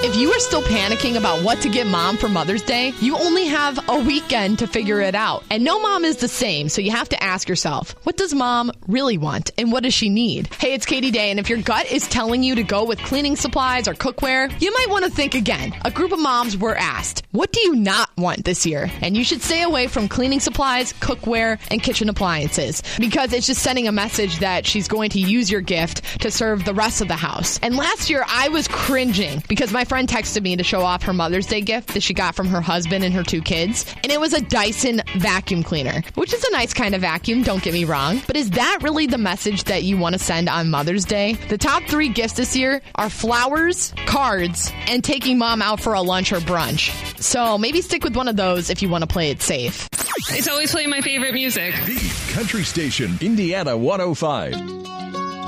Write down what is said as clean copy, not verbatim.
If you are still panicking about what to get mom for Mother's Day, you only have a weekend to figure it out. And no mom is the same, so you have to ask yourself, what does mom really want and what does she need? Hey, it's Katie Day, and if your gut is telling you to go with cleaning supplies or cookware, you might want to think again. A group of moms were asked, what do you not want this year? And you should stay away from cleaning supplies, cookware, and kitchen appliances because it's just sending a message that she's going to use your gift to serve the rest of the house. And last year, I was cringing because my friend texted me to show off her Mother's Day gift that she got from her husband and her 2 kids. And it was a Dyson vacuum cleaner, which is a nice kind of vacuum, don't get me wrong. But is that really the message that you want to send on Mother's Day? The top 3 gifts this year are flowers, cards, and taking mom out for a lunch or brunch. So maybe stick with one of those if you want to play it safe. It's always playing my favorite music. The Country Station, Indiana 105.